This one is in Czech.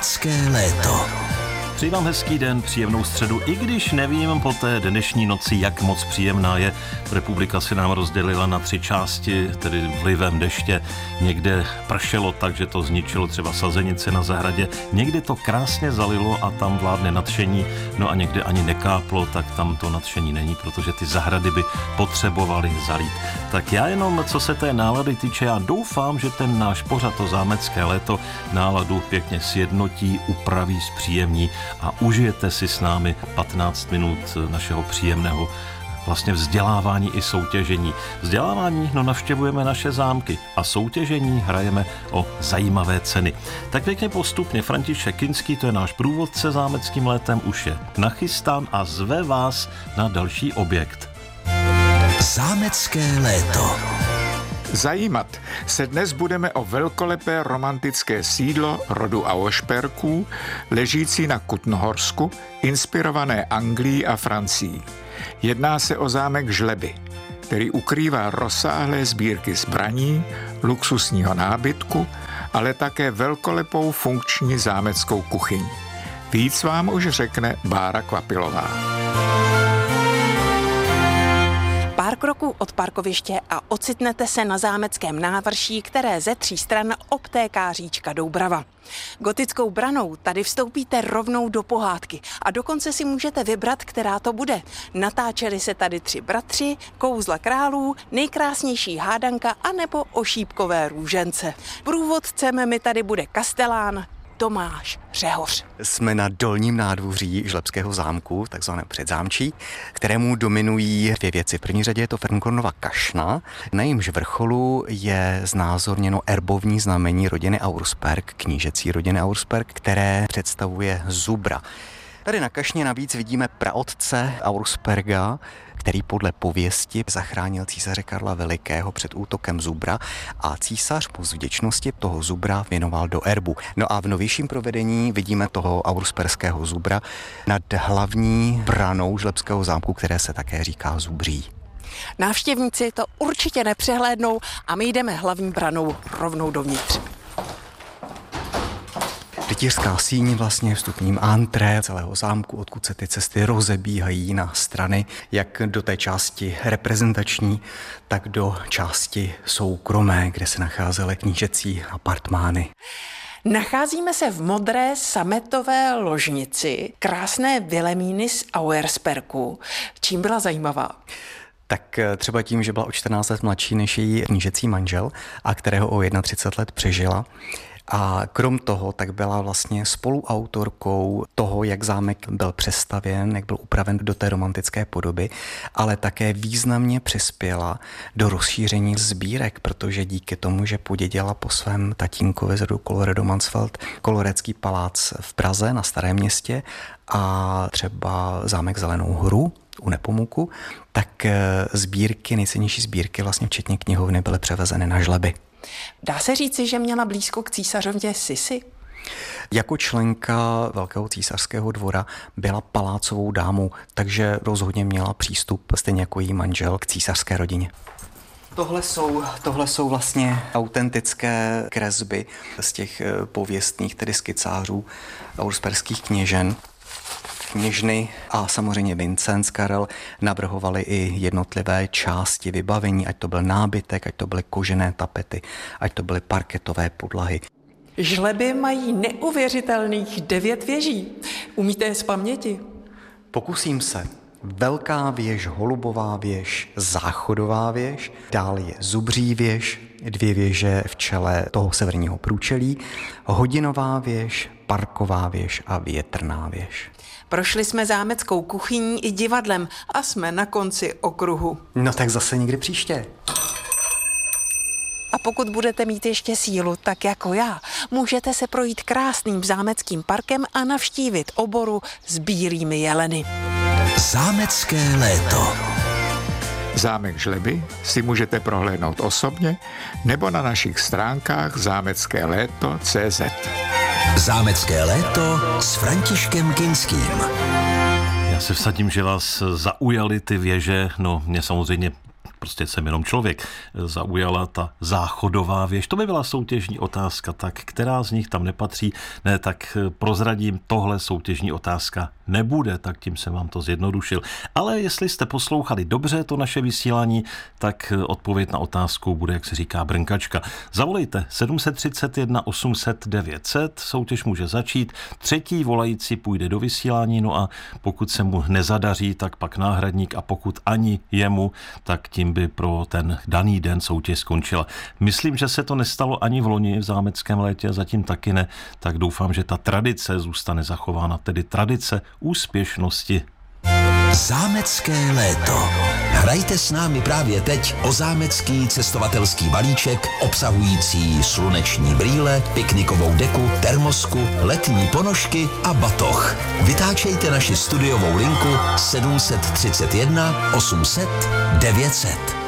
Zámecké léto. Přeji vám hezký den, příjemnou středu, i když nevím po té dnešní noci, jak moc příjemná je. Republika si nám rozdělila na 3 části, tedy vlivem deště. Někde pršelo tak, že to zničilo třeba sazenice na zahradě. Někde to krásně zalilo a tam vládne nadšení. No a někde ani nekáplo, tak tam to nadšení není, protože ty zahrady by potřebovaly zalít. Tak já jenom, co se té nálady týče, já doufám, že ten náš pořad, to zámecké léto, náladu pěkně sjednotí, upraví, zpříjemní a užijete si s námi 15 minut našeho příjemného vlastně vzdělávání i soutěžení. Vzdělávání, navštěvujeme naše zámky a soutěžení hrajeme o zajímavé ceny. Tak pěkně postupně, František Kinský, to je náš průvodce zámeckým létem, už je nachystán a zve vás na další objekt. Zámecké léto. Zajímat se dnes budeme o velkolepé romantické sídlo rodu Auerspergů, ležící na Kutnohorsku, inspirované Anglií a Francií. Jedná se o zámek Žleby, který ukrývá rozsáhlé sbírky zbraní, luxusního nábytku, ale také velkolepou funkční zámeckou kuchyň. Víc vám už řekne Bára Kvapilová. Pár kroků od parkoviště a ocitnete se na zámeckém návrší, které ze 3 stran obtéká říčka Doubrava. Gotickou branou tady vstoupíte rovnou do pohádky a dokonce si můžete vybrat, která to bude. Natáčeli se tady 3 bratři, kouzla králů, nejkrásnější hádanka anebo ošípkové růžence. Průvodcem mi tady bude kastelán Tomáš Řehoř. Jsme na dolním nádvoří Žlebského zámku, takzvané předzámčí, kterému dominují 2 věci. V první řadě je to Fernkornova kašna, na jejímž vrcholu je znázorněno erbovní znamení rodiny Auersperg, knížecí rodiny Auersperg, které představuje zubra. Tady na kašně navíc vidíme praotce Auersperga, který podle pověsti zachránil císaře Karla Velikého před útokem zubra a císař mu z vděčnosti toho zubra věnoval do erbu. No a v novějším provedení vidíme toho auersperského zubra nad hlavní branou Žlebského zámku, které se také říká Zubří. Návštěvníci to určitě nepřehlédnou a my jdeme hlavní branou rovnou dovnitř. Rytířská síň vlastně vstupním antré celého zámku, odkud se ty cesty rozebíhají na strany, jak do té části reprezentační, tak do části soukromé, kde se nacházely knížecí apartmány. Nacházíme se v modré sametové ložnici krásné Vilemíny z Auerspergu. Čím byla zajímavá? Tak třeba tím, že byla o 14 let mladší než její knížecí manžel a kterého o 31 let přežila. A krom toho tak byla vlastně spoluautorkou toho, jak zámek byl přestavěn, jak byl upraven do té romantické podoby, ale také významně přispěla do rozšíření sbírek, protože díky tomu, že podědila po svém tatínkovi z rodu Colloredo-Mansfeld Kolorecký palác v Praze na Starém Městě a třeba zámek Zelenou horu u Nepomuku, tak sbírky, nejcennější sbírky, vlastně včetně knihovny, byly převezeny na Žleby. Dá se říci, že měla blízko k císařovně Sisi? Jako členka Velkého císařského dvora byla palácovou dámou, takže rozhodně měla přístup, stejně jako její manžel, k císařské rodině. Tohle jsou vlastně autentické kresby z těch pověstných, tedy skicářů auersperských kněžen. Kněžny a samozřejmě Vincenc Karel navrhovali i jednotlivé části vybavení, ať to byl nábytek, ať to byly kožené tapety, ať to byly parketové podlahy. Žleby mají neuvěřitelných 9 věží. Umíte je z paměti? Pokusím se. Velká věž, Holubová věž, Záchodová věž, dál je Zubří věž, 2 věže v čele toho severního průčelí, Hodinová věž, Parková věž a Větrná věž. Prošli jsme zámeckou kuchyní i divadlem a jsme na konci okruhu. No tak zase někdy příště. A pokud budete mít ještě sílu, tak jako já, můžete se projít krásným zámeckým parkem a navštívit oboru s bílými jeleny. Zámecké léto. Zámek Žleby si můžete prohlédnout osobně nebo na našich stránkách zámeckéléto.cz. Zámecké léto s Františkem Kinským. Já se vsadím, že vás zaujaly ty věže, no mě samozřejmě prostě jsem jenom člověk, zaujala ta záchodová věž. To by byla soutěžní otázka, tak která z nich tam nepatří? Ne, tak prozradím, tohle soutěžní otázka nebude, tak tím jsem vám to zjednodušil. Ale jestli jste poslouchali dobře to naše vysílání, tak odpověď na otázku bude, jak se říká, brnkačka. Zavolejte 731 800 900, soutěž může začít, třetí volající půjde do vysílání, no a pokud se mu nezadaří, tak pak náhradník, a pokud ani jemu, tak tím by pro ten daný den soutěž skončila. Myslím, že se to nestalo ani v loni v Zámeckém létě, zatím taky ne, tak doufám, že ta tradice zůstane zachována, tedy tradice úspěšnosti. Zámecké léto. Hrajte s námi právě teď o zámecký cestovatelský balíček obsahující sluneční brýle, piknikovou deku, termosku, letní ponožky a batoh. Vytáčejte naši studiovou linku 731 800 900.